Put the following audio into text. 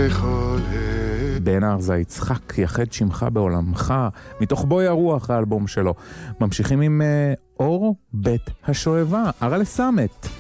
בכל עת. בן ארזה יצחק, יחד שמך בעולמך, מתוך בוי הרוח האלבום שלו. ממשיכים עם אור בית השואבה, ארלה סמט.